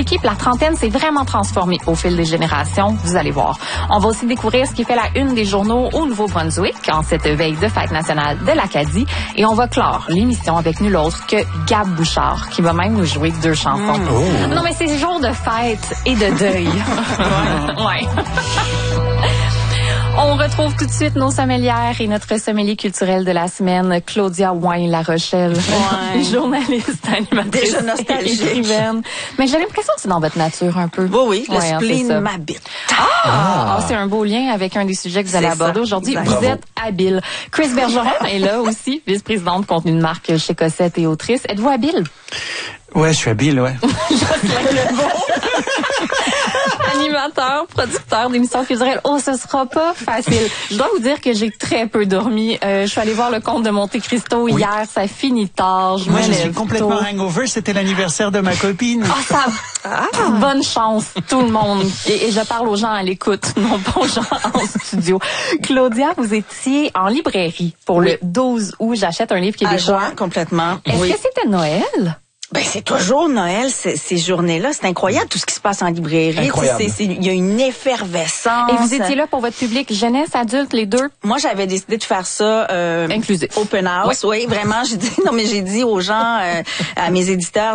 l'équipe, la trentaine s'est vraiment transformée au fil des générations. Vous allez voir. On va aussi découvrir ce qui fait la une des journaux au Nouveau-Brunswick en cette veille de fête nationale de l'Acadie. Et on va clore l'émission avec nul autre que Gab Bouchard, qui va même nous jouer 2 chansons. Non, mais c'est jour de fête et de deuil. Ouais. On retrouve tout de suite nos sommelières et notre sommelier culturel de la semaine, Claudia Wine-La Rochelle, journaliste, animatrice, déjà nostalgique, écrivaine. Mais j'ai l'impression que c'est dans votre nature un peu. Oui, le spleen m'habite. C'est un beau lien avec un des sujets que vous allez aborder aujourd'hui. Vous êtes habile. Chris Bergeron est là aussi, vice-présidente contenu de marque chez Cossette et autrice. Êtes-vous habile? Ouais, je suis habile, ouais. Animateur, producteur d'émissions culturelles. Oh, ce sera pas facile. Je dois vous dire que j'ai très peu dormi. Je suis allée voir le Comte de Monte Cristo hier. Ça finit tard. Moi, je suis complètement hangover. C'était l'anniversaire de ma copine. Bonne chance, tout le monde. Et je parle aux gens à l'écoute, non pas aux gens en studio. Claudia, vous étiez en librairie pour le 12 août. J'achète un livre québécois. Complètement. Est-ce que c'était Noël? Ben, c'est toujours Noël, ces journées-là. C'est incroyable tout ce qui se passe en librairie. Il y a une effervescence. Et vous étiez là pour votre public jeunesse, adulte, les deux? Moi, j'avais décidé de faire ça, inclusif. Open house. Oui, vraiment. J'ai dit aux gens, à mes éditeurs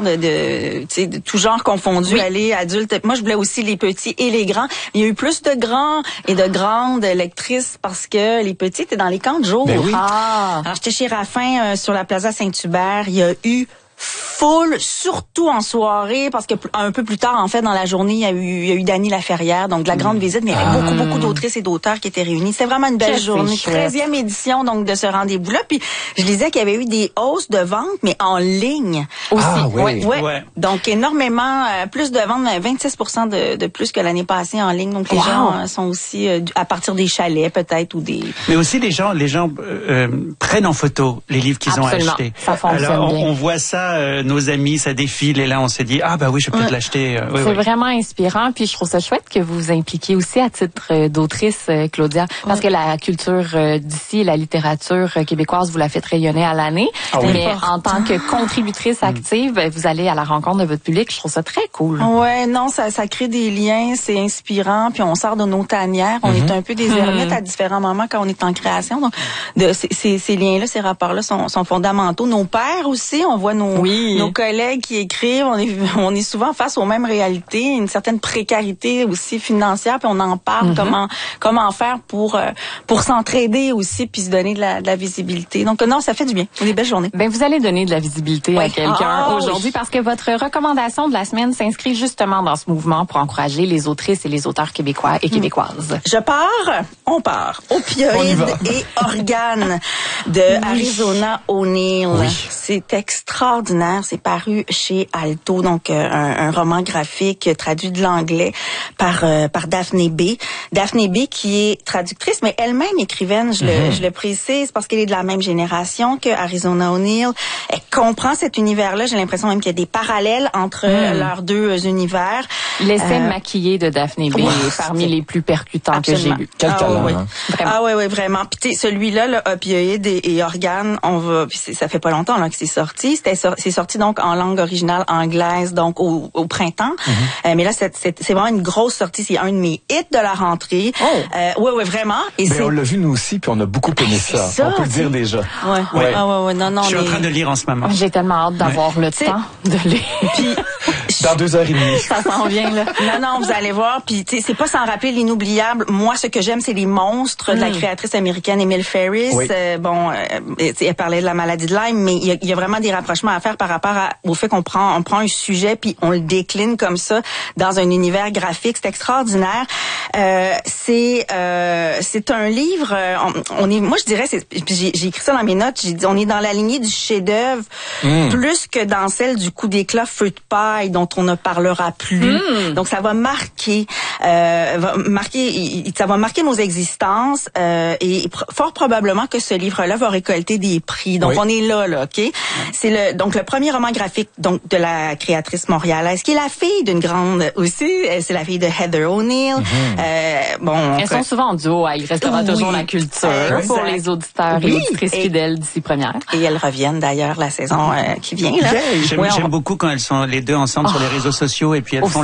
de tout genre confondu, allez, adultes. Moi, je voulais aussi les petits et les grands. Il y a eu plus de grands et de grandes lectrices parce que les petits étaient dans les camps de jour. Ben oui. Alors, j'étais chez Raffin, sur la Plaza Saint-Hubert. Il y a eu full, surtout en soirée, parce que un peu plus tard, en fait, dans la journée, il y a eu Dany Laferrière, donc la grande visite, mais il y avait beaucoup d'autrices et d'auteurs qui étaient réunis. C'était vraiment une belle journée. 13e édition, donc, de ce rendez-vous-là. Puis, je disais qu'il y avait eu des hausses de ventes, mais en ligne aussi. Ouais. Donc, énormément, plus de ventes, 26% de plus que l'année passée en ligne. Donc, les gens sont aussi, à partir des chalets, peut-être, ou des... Mais aussi, les gens prennent en photo les livres qu'ils ont achetés. Ça fonctionne Alors, bien. on voit ça, nos amis, ça défile, et là, on s'est dit, oui, je vais peut-être l'acheter. C'est vraiment inspirant, puis je trouve ça chouette que vous vous impliquiez aussi à titre d'autrice, Claudia, parce que la culture d'ici, la littérature québécoise, vous la faites rayonner à l'année, mais en tant que contributrice active, vous allez à la rencontre de votre public, je trouve ça très cool. Ouais, non, ça crée des liens, c'est inspirant, puis on sort de nos tanières, on est un peu des ermites à différents moments quand on est en création, donc ces liens-là, ces rapports-là sont fondamentaux. Nos pairs aussi, on voit nos collègues qui écrivent, on est souvent face aux mêmes réalités, une certaine précarité aussi financière, puis on en parle, comment faire pour s'entraider aussi, puis se donner de la visibilité. Donc non, ça fait du bien. Des belles journées. Ben vous allez donner de la visibilité à quelqu'un aujourd'hui parce que votre recommandation de la semaine s'inscrit justement dans ce mouvement pour encourager les autrices et les auteurs québécois et québécoises. On part. Opioïdes et organes de Arizona O'Neill. C'est extraordinaire. C'est paru chez Alto, donc un roman graphique traduit de l'anglais par Daphné B. Daphné B qui est traductrice, mais elle-même écrivaine, je le précise, parce qu'elle est de la même génération que Arizona O'Neill. Elle comprend cet univers-là. J'ai l'impression même qu'il y a des parallèles entre leurs deux univers. L'essai maquillé de Daphné B est parmi les plus percutants que j'ai lus. Quel talent, oui, vraiment. Puis celui-là, là, opioïdes et organes, ça fait pas longtemps là que c'est sorti. C'est sorti donc en langue originale anglaise, donc au printemps. Mais là, c'est vraiment une grosse sortie. C'est un de mes hits de la rentrée. Oui, vraiment. Et on l'a vu nous aussi, puis on a beaucoup aimé ça. On peut le dire déjà. Non. Je suis en train de lire en ce moment. J'ai tellement hâte d'avoir le temps de lire. Puis dans 2h30. Ça s'en vient là. Non, vous allez voir. Puis c'est pas sans rappeler l'inoubliable. Moi, ce que j'aime, c'est les monstres de la créatrice américaine Emile Ferris. Elle parlait de la maladie de Lyme, mais il y a vraiment des rapprochements à faire par rapport au fait qu'on prend un sujet puis on le décline comme ça dans un univers graphique. C'est extraordinaire. C'est un livre. Moi, je dirais, j'ai écrit ça dans mes notes. J'ai dit, on est dans la lignée du chef-d'œuvre plus que dans celle du coup d'éclat feu de paille dont on ne parlera plus. Donc ça va marquer, ça va marquer nos existences et fort probablement que ce livre-là va récolter des prix. Donc on est là, ok. C'est donc le premier roman graphique donc de la créatrice montréalaise qui est la fille d'une grande aussi. C'est la fille de Heather O'Neill. Elles sont souvent en duo. Il restera toujours la culture pour les auditeurs et auditrices fidèles d'ici première. Et elles reviennent d'ailleurs la saison qui vient là. J'aime beaucoup quand elles sont les deux ensemble sur les réseaux sociaux et puis elles font